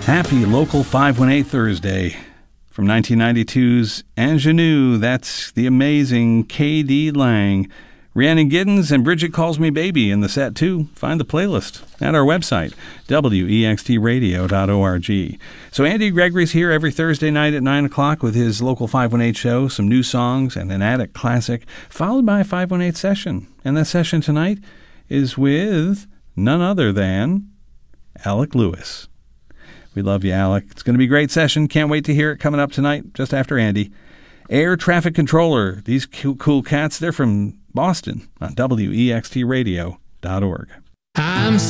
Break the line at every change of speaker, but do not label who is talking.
Happy Local 518 Thursday from 1992's Ingenue. That's the amazing K.D. Lang. Rhiannon Giddens and Bridget Calls Me Baby in the set, too. Find the playlist at our website, wextradio.org. So Andy Gregory's here every Thursday night at 9 o'clock with his Local 518 show, some new songs and an Attic classic, followed by a 518 session. And that session tonight is with none other than Alec Lewis. We love you, Alec. It's going to be a great session. Can't wait to hear it coming up tonight, just after Andy. Air Traffic Controller. These cool cats, they're from Boston on wextradio.org.
I'm